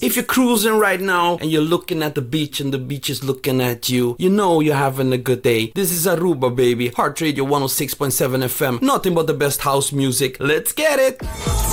If you're cruising right now and you're looking at the beach and the beach is looking at you, you know you're having a good day. This is Aruba, baby. Heart Radio 106.7 FM. Nothing but the best house music. Let's get it!